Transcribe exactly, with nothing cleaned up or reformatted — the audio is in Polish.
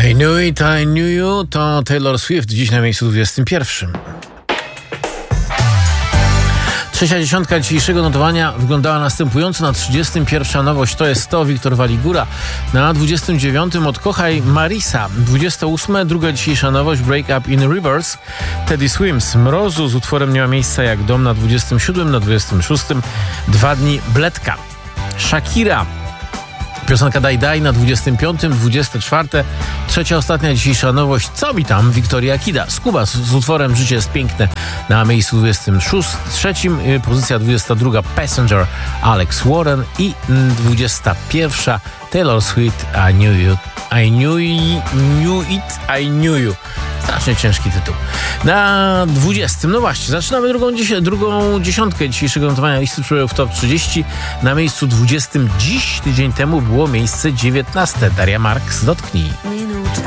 I knew it, I knew you to Taylor Swift, dziś na miejscu dwudziestym pierwszym. Trzecia dziesiątka dzisiejszego notowania wyglądała następująco. Na trzydziestym pierwsza nowość to jest to Wiktor Waligura. Na dwudziestym dziewiątym Odkochaj Marisa. dwudziesta ósma druga dzisiejsza nowość Break Up in Reverse. Teddy Swims. Mrozu z utworem Nie ma miejsca jak dom na dwudziestym siódmym. Na dwudziestym szóstym Dwa dni Bledka. Shakira. Piosenka Daj Daj na dwudziestym piątym, dwudziesta czwarta. Trzecia, ostatnia dzisiejsza nowość. Co mi tam? Wiktoria Kida. Skubas z utworem Życie jest piękne na miejscu dwudziestym trzecim. Pozycja dwudziesta druga Passenger Alex Warren i dwudziesta pierwsza Taylor Swift I Knew You. I knew, knew It, I Knew You. Strasznie ciężki tytuł. Na dwudziestym, no właśnie, zaczynamy drugą, drugą dziesiątkę dzisiejszego notowania listy przebojów Top trzydzieści. Na miejscu dwudziestym dziś, tydzień temu, było miejsce dziewiętnaste. Daria Marks, Dotknij.